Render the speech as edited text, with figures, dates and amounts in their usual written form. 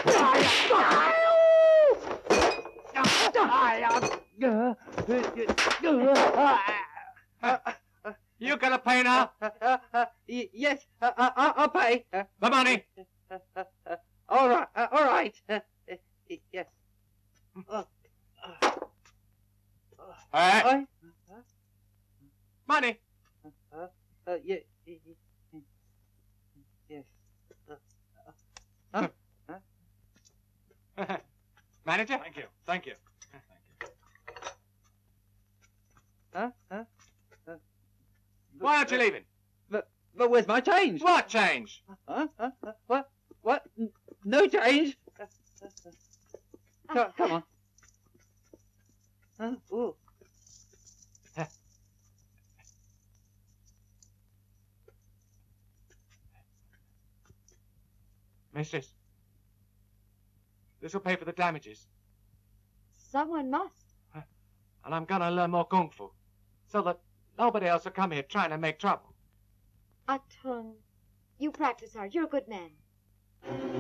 You gonna pay now? Yes, I'll pay. The money. All right. Yes. Hey. Money. Yes. Manager? Thank you. Thank you. Why aren't you leaving? But where's my change? What change? What? No change? Come on. Ooh. Mistress, this will pay for the damages. Someone must. And I'm gonna learn more kung fu, so that nobody else will come here trying to make trouble. Atung, you practice hard. You're a good man.